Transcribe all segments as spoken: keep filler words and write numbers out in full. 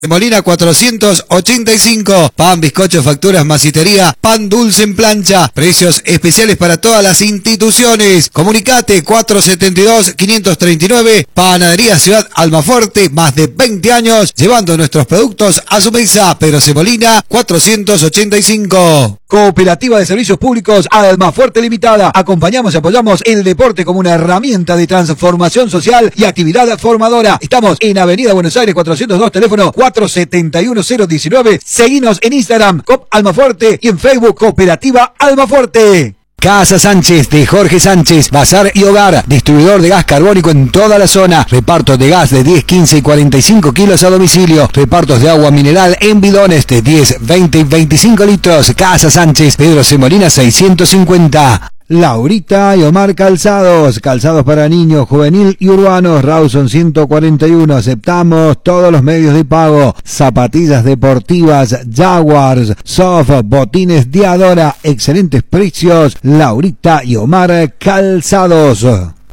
Molina cuatrocientos ochenta y cinco, pan, bizcocho, facturas, masitería, pan dulce en plancha, precios especiales para todas las instituciones. Comunicate cuatrocientos setenta y dos, quinientos treinta y nueve, Panadería Ciudad Almafuerte, más de veinte años llevando nuestros productos a su mesa. Pedro C. Molina cuatrocientos ochenta y cinco. Cooperativa de Servicios Públicos Almafuerte Limitada. Acompañamos y apoyamos el deporte como una herramienta de transformación social y actividad formadora. Estamos en Avenida Buenos Aires cuatrocientos dos, teléfono cuatrocientos setenta y uno cero diecinueve. Seguinos en Instagram, Cop Almafuerte, y en Facebook, Cooperativa Almafuerte. Casa Sánchez de Jorge Sánchez, Bazar y Hogar, distribuidor de gas carbónico en toda la zona, reparto de gas de diez, quince y cuarenta y cinco kilos a domicilio, repartos de agua mineral en bidones de diez, veinte y veinticinco litros. Casa Sánchez, Pedro C. Molina seiscientos cincuenta. Laurita y Omar Calzados, calzados para niños, juvenil y urbanos, Rawson ciento cuarenta y uno, aceptamos todos los medios de pago, zapatillas deportivas, Jaguars, Soft, botines Diadora, excelentes precios, Laurita y Omar Calzados.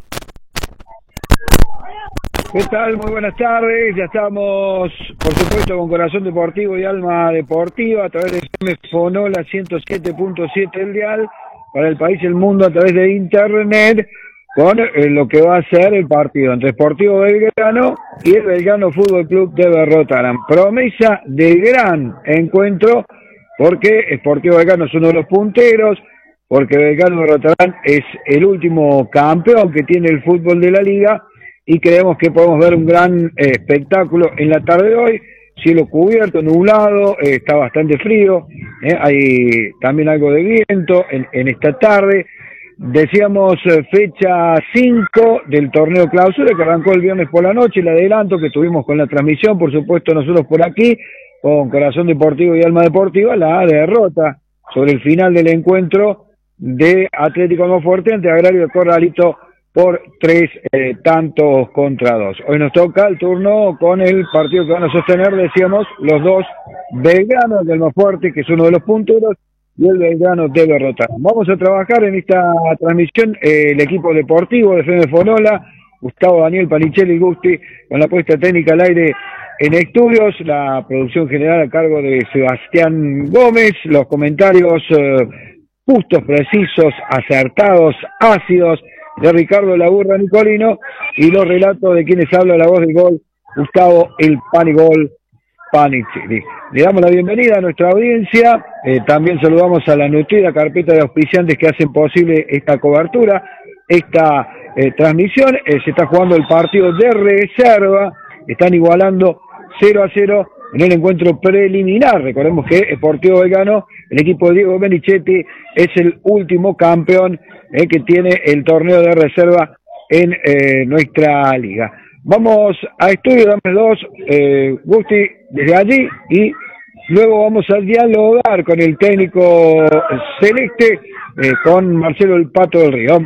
¿Qué tal? Muy buenas tardes, ya estamos, por supuesto, con Corazón Deportivo y Alma Deportiva, a través de F M Fonola ciento siete punto siete el dial, para el país y el mundo a través de internet, con eh, lo que va a ser el partido entre Sportivo Belgrano y el Belgrano Fútbol Club de Berrotarán. Promesa de gran encuentro, porque Sportivo Belgrano es uno de los punteros, porque Belgrano Berrotarán es el último campeón que tiene el fútbol de la liga, y creemos que podemos ver un gran eh, espectáculo en la tarde de hoy. Cielo cubierto, nublado, eh, está bastante frío, eh, hay también algo de viento en, en esta tarde. Decíamos eh, fecha cinco del torneo clausura, que arrancó el viernes por la noche, el adelanto que tuvimos con la transmisión, por supuesto nosotros por aquí, con Corazón Deportivo y Alma Deportiva, la derrota sobre el final del encuentro de Atlético Almafuerte ante Agrario de Corralito por tres eh, tantos contra dos. Hoy nos toca el turno con el partido que van a sostener, decíamos, los dos Belgrano de Almafuerte, que es uno de los punteros, y el Belgrano de Berrotarán. Vamos a trabajar en esta transmisión eh, el equipo deportivo de F M Fonola, Gustavo Daniel Panichelli Gusti, con la puesta técnica al aire en estudios, la producción general a cargo de Sebastián Gómez, los comentarios eh, justos, precisos, acertados, ácidos, de Ricardo La Burra Nicolino, y los relatos de quienes habla la voz del gol, Gustavo el Panigol Panichelli. Le damos la bienvenida a nuestra audiencia, eh, también saludamos a la nutrida carpeta de auspiciantes que hacen posible esta cobertura, esta eh, transmisión. Eh, se está jugando el partido de reserva, están igualando cero a cero en el encuentro preliminar. Recordemos que Sportivo Belgrano, el equipo de Diego Benichetti, es el último campeón eh, que tiene el torneo de reserva en eh, nuestra liga. Vamos a estudio, dame dos, eh, Gusti, desde allí, y luego vamos a dialogar con el técnico celeste, eh, con Marcelo el Pato del Río.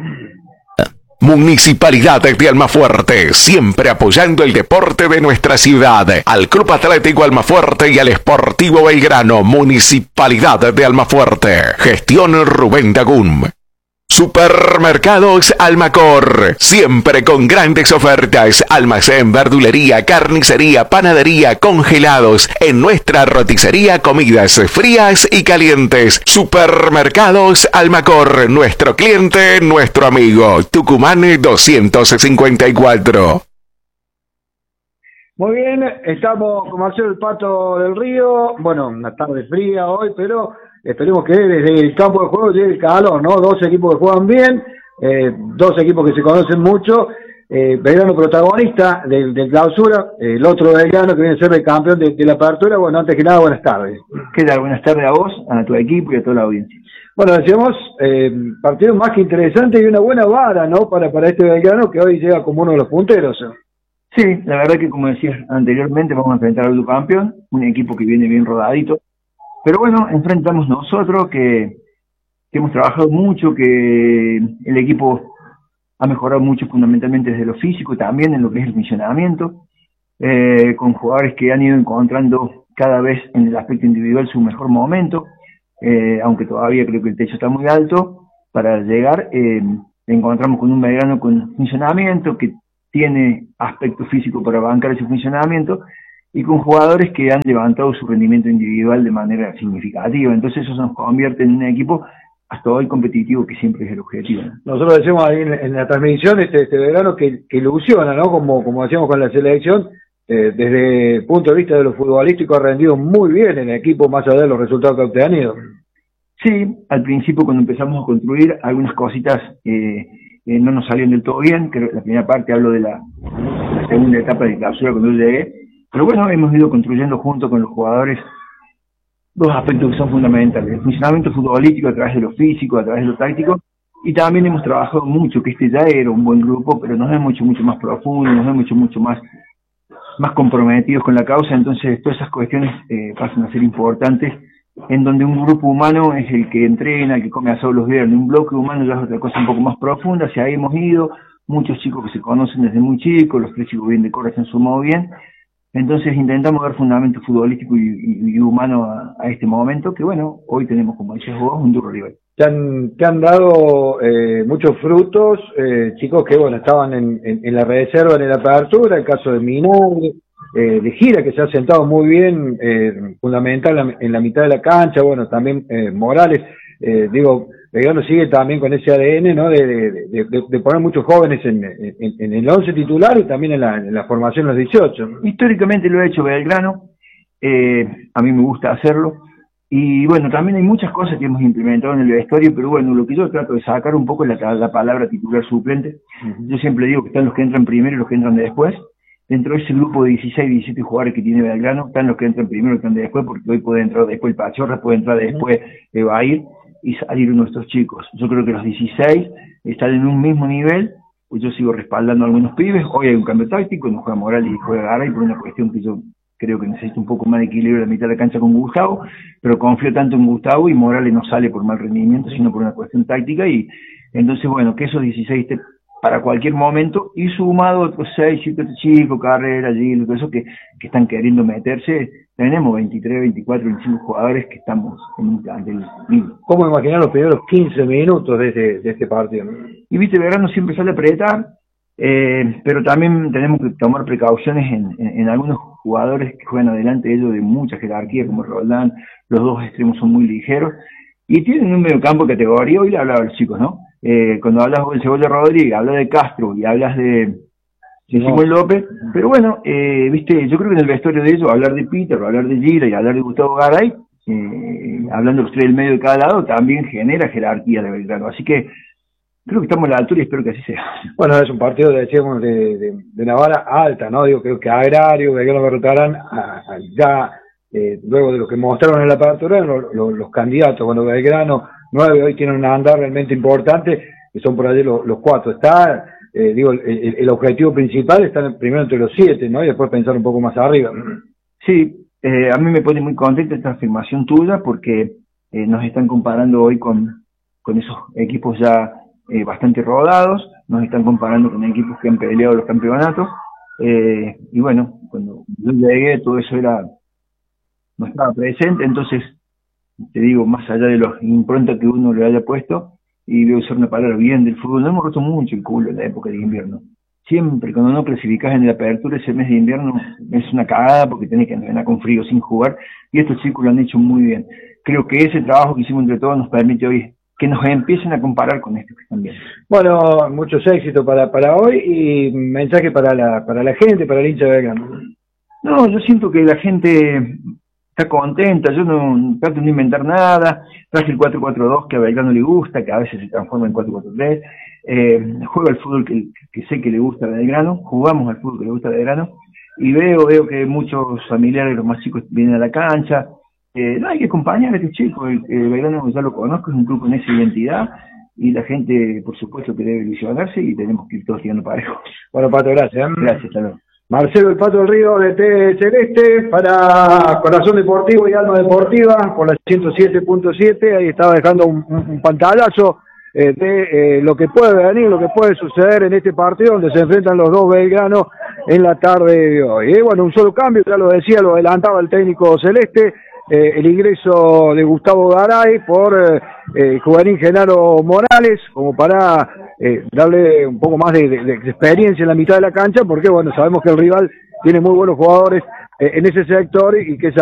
Municipalidad de Almafuerte, siempre apoyando el deporte de nuestra ciudad. Al Club Atlético Almafuerte y al Sportivo Belgrano. Municipalidad de Almafuerte. Gestión Rubén Dagún. Supermercados Almacor, siempre con grandes ofertas, almacén, verdulería, carnicería, panadería, congelados, en nuestra roticería, comidas frías y calientes. Supermercados Almacor, nuestro cliente, nuestro amigo. Tucumán doscientos cincuenta y cuatro. Muy bien, estamos con Marcelo el Pato del Río. Bueno, una tarde fría hoy, pero esperemos que desde el campo de juego llegue el calor, ¿no? Dos equipos que juegan bien, eh, dos equipos que se conocen mucho. Eh, Belgrano protagonista del, del clausura, eh, el otro Belgrano que viene a ser el campeón de, de la apertura. Bueno, antes que nada, buenas tardes. ¿Qué tal? Buenas tardes a vos, a tu equipo y a toda la audiencia. Bueno, decíamos, eh, partido más que interesante y una buena vara, ¿no? Para, para este Belgrano que hoy llega como uno de los punteros, ¿eh? Sí, la verdad que como decías anteriormente, vamos a enfrentar al campeón, un equipo que viene bien rodadito. Pero bueno, enfrentamos nosotros que, que hemos trabajado mucho, que el equipo ha mejorado mucho fundamentalmente desde lo físico, también en lo que es el funcionamiento, eh, con jugadores que han ido encontrando cada vez en el aspecto individual su mejor momento, eh, aunque todavía creo que el techo está muy alto para llegar. Eh, encontramos con un Belgrano con funcionamiento, que tiene aspecto físico para bancar ese funcionamiento, y con jugadores que han levantado su rendimiento individual de manera significativa. Entonces eso nos convierte en un equipo hasta hoy competitivo, que siempre es el objetivo, ¿no? Nosotros decimos ahí en, en la transmisión este, este verano que, que ilusiona, ¿no? Como, como hacíamos con la selección, eh, desde el punto de vista de lo futbolístico ha rendido muy bien el equipo, más allá de los resultados que ha obtenido. Sí, al principio cuando empezamos a construir, algunas cositas eh, eh, no nos salían del todo bien. Creo que la primera parte hablo de la, la segunda etapa de clausura cuando yo llegué, pero bueno, hemos ido construyendo junto con los jugadores dos aspectos que son fundamentales: el funcionamiento futbolístico a través de lo físico, a través de lo táctico, y también hemos trabajado mucho, que este ya era un buen grupo, pero nos hemos hecho mucho más profundo, nos hemos hecho mucho más, más comprometidos con la causa. Entonces todas esas cuestiones eh, pasan a ser importantes, en donde un grupo humano es el que entrena, el que come asado los viernes, un bloque humano ya es otra cosa un poco más profunda. Hacia ahí hemos ido, muchos chicos que se conocen desde muy chicos, los tres chicos bien de Córdoba se han sumado bien. Entonces intentamos dar fundamento futbolístico y, y, y humano a, a este momento, que bueno, hoy tenemos, como decías vos, un duro rival. Te han, te han dado eh, muchos frutos, eh, chicos que bueno estaban en, en, en la reserva, en la apertura, el caso de Minagre, eh, de Gira, que se ha sentado muy bien, eh, fundamental en la, en la mitad de la cancha, bueno, también eh, Morales, eh, digo, Belgrano sigue también con ese A D N, ¿no? De, de, de, de poner muchos jóvenes en, en, en el once titular y también en la, en la formación de los dieciocho. Históricamente lo ha hecho Belgrano, eh, a mí me gusta hacerlo, y bueno, también hay muchas cosas que hemos implementado en el vestuario, pero bueno, lo que yo trato de sacar un poco es la, la palabra titular suplente. Uh-huh. Yo siempre digo que están los que entran primero y los que entran de después. Dentro de ese grupo de dieciséis, diecisiete jugadores que tiene Belgrano, están los que entran primero y los que entran de después, porque hoy puede entrar después el Pachorra, puede entrar después eh, va a ir y salir uno de estos chicos. Yo creo que los dieciséis están en un mismo nivel, pues yo sigo respaldando a algunos pibes. Hoy hay un cambio táctico, no juega Morales y juega Garay, por una cuestión que yo creo que necesita un poco más de equilibrio en la mitad de la cancha con Gustavo, pero confío tanto en Gustavo, y Morales no sale por mal rendimiento, sino por una cuestión táctica. Y entonces, bueno, que esos dieciséis estén para cualquier momento, y sumado otros seis, siete chicos, Carrera, Gil, todo eso que, que están queriendo meterse. Tenemos veintitrés, veinticuatro, veinticinco jugadores que estamos en un plantel mismo. ¿Cómo imaginar los primeros quince minutos de este, de este partido? Y viste, Belgrano siempre sale a apretar, eh, pero también tenemos que tomar precauciones en, en, en algunos jugadores que juegan adelante de ellos de mucha jerarquía, como Roldán. Los dos extremos son muy ligeros, y tienen un mediocampo de categoría. Hoy le hablaba a los chicos, ¿no? Eh, cuando hablas del Cebolla Rodríguez, hablas de Castro y hablas de Simón López, pero bueno, eh, viste, yo creo que en el vestuario de ellos, hablar de Peter, hablar de Gira y hablar de Gustavo Garay, eh, hablando los tres del medio de cada lado, también genera jerarquía de Belgrano. Así que creo que estamos a la altura y espero que así sea. Bueno, es un partido, decíamos, de, de, de una vara alta, ¿no? Digo, creo que Agrario, Belgrano derrotarán a, a, ya, eh, luego de lo que mostraron en la apertura, lo, lo, los candidatos. Bueno, Belgrano nueve hoy tienen un andar realmente importante, que son por allí los, los cuatro. Está, eh, digo, el, el, el objetivo principal está primero entre los siete, ¿no? Y después pensar un poco más arriba. Sí, eh, a mí me pone muy contenta esta afirmación tuya, porque eh, nos están comparando hoy con, con esos equipos ya eh, bastante rodados, nos están comparando con equipos que han peleado los campeonatos, eh, y bueno, cuando yo llegué todo eso era no estaba presente. Entonces te digo, más allá de los improntas que uno le haya puesto, y voy a usar una palabra bien del fútbol, no hemos roto mucho el culo en la época de invierno. Siempre, cuando no clasificás en la apertura, ese mes de invierno es una cagada, porque tenés que entrenar con frío sin jugar, y estos chicos lo han hecho muy bien. Creo que ese trabajo que hicimos entre todos nos permite hoy que nos empiecen a comparar con estos que están bien. Bueno, muchos éxitos para, para hoy, y mensaje para la, para la gente, para el hincha de Belgrano. No, yo siento que la gente está contenta. Yo no trato de no inventar nada. Traje el cuatro cuatro dos que a Belgrano le gusta, que a veces se transforma en cuatro cuatro tres. Eh, juego al fútbol que, que sé que le gusta a Belgrano, jugamos al fútbol que le gusta a Belgrano, y veo veo que muchos familiares, los más chicos, vienen a la cancha. Eh, no, hay que acompañar a estos chicos. El, el Belgrano ya lo conozco, es un club con esa identidad, y la gente, por supuesto, que debe ilusionarse, y tenemos que ir todos tirando parejo. Bueno, Pato, gracias. Gracias, hasta luego. Marcelo el Pato del Río de T Celeste para Corazón Deportivo y Alma Deportiva por la ciento siete punto siete. Ahí estaba dejando un, un, un pantallazo eh, de eh, lo que puede venir, lo que puede suceder en este partido donde se enfrentan los dos Belgranos en la tarde de hoy. Eh, bueno, un solo cambio, ya lo decía, lo adelantaba el técnico celeste. Eh, el ingreso de Gustavo Garay por eh, eh, juvenil Genaro Morales, como para eh, darle un poco más de, de, de experiencia en la mitad de la cancha, porque bueno, sabemos que el rival tiene muy buenos jugadores en ese sector y que esa